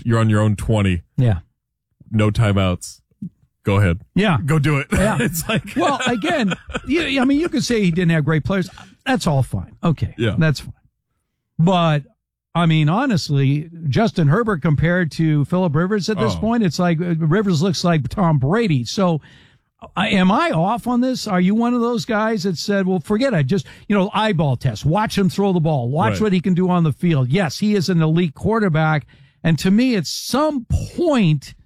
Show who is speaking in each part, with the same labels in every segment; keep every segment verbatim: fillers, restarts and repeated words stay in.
Speaker 1: You're on your own twenty.
Speaker 2: Yeah.
Speaker 1: No timeouts. Go ahead.
Speaker 2: Yeah.
Speaker 1: Go do it.
Speaker 2: Yeah.
Speaker 1: It's like,
Speaker 2: well, again, you, I mean, you could say he didn't have great players. That's all fine. Okay.
Speaker 1: Yeah.
Speaker 2: That's fine. But, I mean, honestly, Justin Herbert compared to Phillip Rivers at this
Speaker 1: Oh.
Speaker 2: point, it's like Rivers looks like Tom Brady. So, I, am I off on this? Are you one of those guys that said, well, forget it. Just, you know, eyeball test. Watch him throw the ball. Watch
Speaker 1: Right.
Speaker 2: what he can do on the field. Yes, he is an elite quarterback. And to me, at some point,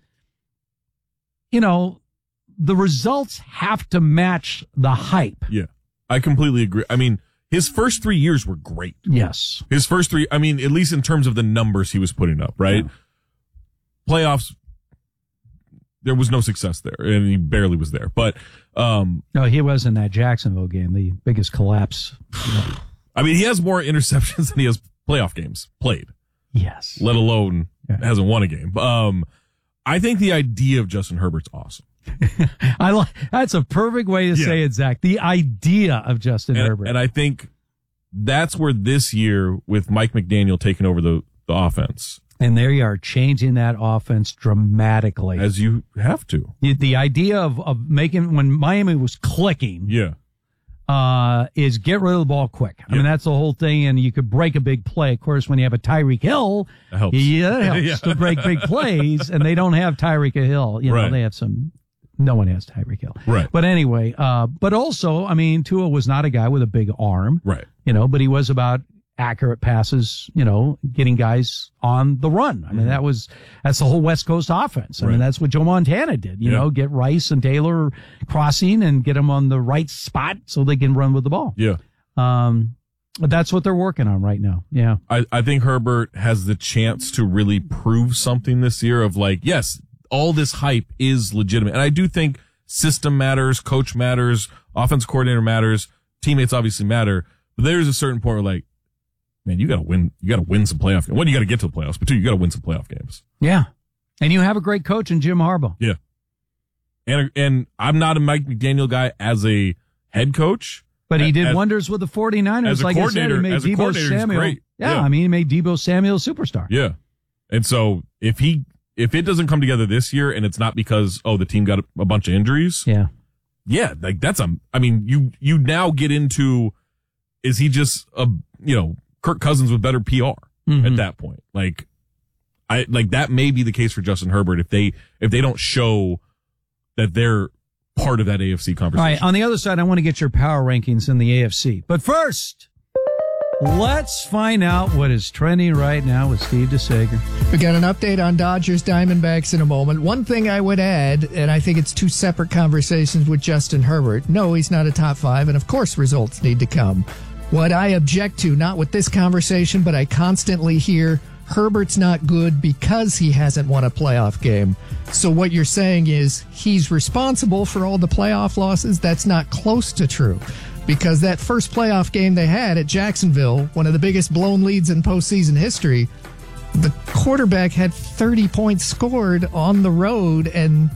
Speaker 2: you know, the results have to match the hype.
Speaker 1: yeah, I completely agree. I mean, his first three years were great.
Speaker 2: Yes.
Speaker 1: His first three, I mean, at least in terms of the numbers he was putting up, right?
Speaker 2: Yeah.
Speaker 1: Playoffs, there was no success there, and he barely was there. But, um,
Speaker 2: No, he was in that Jacksonville game, the biggest collapse.
Speaker 1: I mean, he has more interceptions than he has playoff games played,
Speaker 2: Yes.
Speaker 1: let alone
Speaker 2: Yeah.
Speaker 1: hasn't won a game. Um, I think the idea of Justin Herbert's awesome.
Speaker 2: I like that's a perfect way to
Speaker 1: Yeah.
Speaker 2: say it, Zach. The idea of Justin
Speaker 1: And,
Speaker 2: Herbert.
Speaker 1: and I think that's where this year, with Mike McDaniel taking over the, the offense,
Speaker 2: And there you are, changing that offense dramatically.
Speaker 1: as you have to.
Speaker 2: the, the idea of, of making, when Miami was clicking,
Speaker 1: Yeah.
Speaker 2: uh, is get rid of the ball quick. I
Speaker 1: Yeah.
Speaker 2: mean, that's the whole thing, and you could break a big play. Of course, when you have a Tyreek Hill,
Speaker 1: That helps.
Speaker 2: yeah, that helps
Speaker 1: Yeah.
Speaker 2: to break big plays, and they don't have Tyreek Hill. You know,
Speaker 1: Right.
Speaker 2: they have some, no one has Tyreek Hill.
Speaker 1: Right.
Speaker 2: But anyway, uh, but also, I mean, Tua was not a guy with a big arm.
Speaker 1: Right.
Speaker 2: You know, but he was about accurate passes, you know, getting guys on the run. I mean, that was, that's the whole West Coast offense. I
Speaker 1: Right.
Speaker 2: mean, that's what Joe Montana did, you
Speaker 1: Yeah.
Speaker 2: know, get Rice and Taylor crossing and get them on the right spot so they can run with the ball.
Speaker 1: Yeah.
Speaker 2: Um, but that's what they're working on right now. Yeah.
Speaker 1: I, I think Herbert has the chance to really prove something this year of like, yes, all this hype is legitimate. And I do think system matters, coach matters, offense coordinator matters, teammates obviously matter. But there's a certain point where like, man, you gotta win, you gotta win some playoff games. One, you gotta get to the playoffs, but two, you gotta win some playoff games.
Speaker 2: Yeah. And you have a great coach in Jim Harbaugh.
Speaker 1: Yeah. And, and I'm not a Mike McDaniel guy as a head coach.
Speaker 2: But he did
Speaker 1: As-
Speaker 2: wonders with the 49ers.
Speaker 1: as a
Speaker 2: Like I said, he
Speaker 1: coordinator-
Speaker 2: made
Speaker 1: as a
Speaker 2: Deebo
Speaker 1: coordinator, he's
Speaker 2: Samuel.
Speaker 1: great.
Speaker 2: Yeah,
Speaker 1: Yeah.
Speaker 2: I mean, he made Deebo Samuel a superstar.
Speaker 1: Yeah. And so if he, if it doesn't come together this year and it's not because, oh, the team got a, a bunch of injuries.
Speaker 2: Yeah.
Speaker 1: Yeah. Like that's a, I mean, you, you now get into, is he just a, you know, Kirk Cousins with better P R
Speaker 2: Mhm.
Speaker 1: at that point? Like, I, like that may be the case for Justin Herbert if they, if they don't show that they're part of that A F C
Speaker 2: All
Speaker 1: conversation.
Speaker 2: right, on the other side, I want to get your power rankings in the A F C. But first, let's find out what is trending right now with Steve DeSager.
Speaker 3: We got an update on Dodgers Diamondbacks in a moment. One thing I would add, and I think it's two separate conversations with Justin Herbert. No, he's not a top five, and of course results need to come. What I object to, not with this conversation, but I constantly hear Herbert's not good because he hasn't won a playoff game. So what you're saying is he's responsible for all the playoff losses? That's not close to true. Because that first playoff game they had at Jacksonville, one of the biggest blown leads in postseason history, the quarterback had thirty points scored on the road and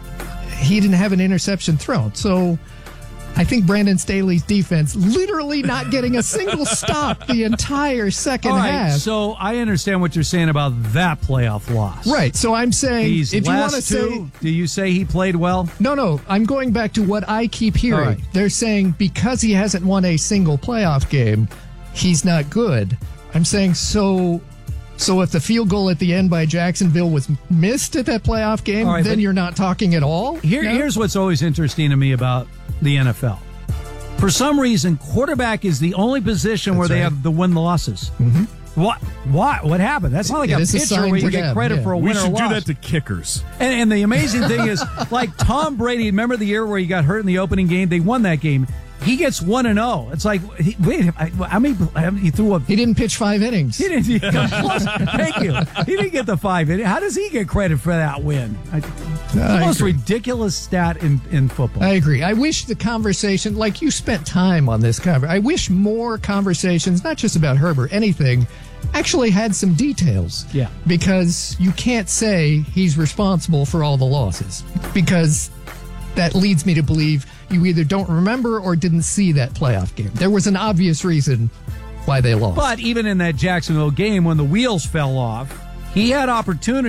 Speaker 3: he didn't have an interception thrown. So I think Brandon Staley's defense literally not getting a single stop the entire second
Speaker 2: All right,
Speaker 3: half.
Speaker 2: so I understand what you're saying about that playoff loss.
Speaker 3: Right. So I'm saying
Speaker 2: These
Speaker 3: if you want to
Speaker 2: last
Speaker 3: say
Speaker 2: two, do you say he played well?
Speaker 3: no, no, I'm going back to what I keep hearing.
Speaker 2: All right.
Speaker 3: They're saying because he hasn't won a single playoff game, he's not good. I'm saying so. So if the field goal at the end by Jacksonville was missed at that playoff game,
Speaker 2: All right,
Speaker 3: then
Speaker 2: but-
Speaker 3: you're not talking at all.
Speaker 2: Here,
Speaker 3: No?
Speaker 2: Here's what's always interesting to me about the N F L. For some reason, quarterback is the only position where
Speaker 3: That's
Speaker 2: they
Speaker 3: right.
Speaker 2: have the win losses. Mm-hmm. What? What? What happened? That's not like
Speaker 3: It
Speaker 2: a
Speaker 3: is
Speaker 2: pitcher
Speaker 3: assigned
Speaker 2: where
Speaker 3: to
Speaker 2: you get
Speaker 3: them,
Speaker 2: credit
Speaker 3: yeah.
Speaker 2: for a
Speaker 1: we
Speaker 2: win or
Speaker 1: should do
Speaker 2: loss.
Speaker 1: that to kickers.
Speaker 2: And, and the amazing thing is, like Tom Brady, remember the year where he got hurt in the opening game? They won that game. He gets one and zero. It's like, he, wait, I, how many? He threw a.
Speaker 3: He didn't pitch five innings.
Speaker 2: He didn't. He come close. Thank you. He didn't get the five. How does he get credit for that win? I, it's the
Speaker 3: I
Speaker 2: most
Speaker 3: agree.
Speaker 2: ridiculous stat in in football.
Speaker 3: I agree. I wish the conversation, like you spent time on this conversation, I wish more conversations, not just about Herbert, anything, actually had some details.
Speaker 2: Yeah.
Speaker 3: Because you can't say he's responsible for all the losses. Because that leads me to believe you either don't remember or didn't see that playoff game. There was an obvious reason why they lost.
Speaker 2: But even in that Jacksonville game, when the wheels fell off, he had opportunity.